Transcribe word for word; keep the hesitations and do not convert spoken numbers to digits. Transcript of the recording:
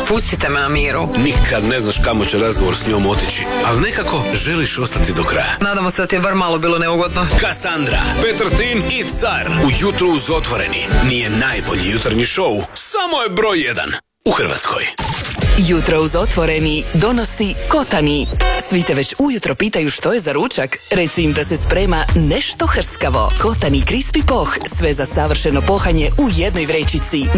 pustite me na miru. Nikad ne znaš kamo će razgovor s njom otići, ali nekako želiš ostati do kraja. Nadamo se da ti je bar malo bilo neugodno. Cassandra, Petar Tin i Car u Jutro uz Otvoreni. Nije najbolji jutarnji šou, samo je broj jedan u Hrvatskoj. Jutro uz Otvoreni donosi Kotani. Svi te već ujutro pitaju što je za ručak. Reci im da se sprema nešto hrskavo. Kotani Crispy Poh, sve za savršeno pohanje u jednoj vrećici.